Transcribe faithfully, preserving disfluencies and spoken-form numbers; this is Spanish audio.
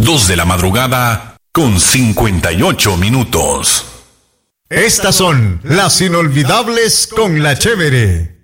dos de la madrugada con cincuenta y ocho minutos. Estas son las inolvidables con la chévere.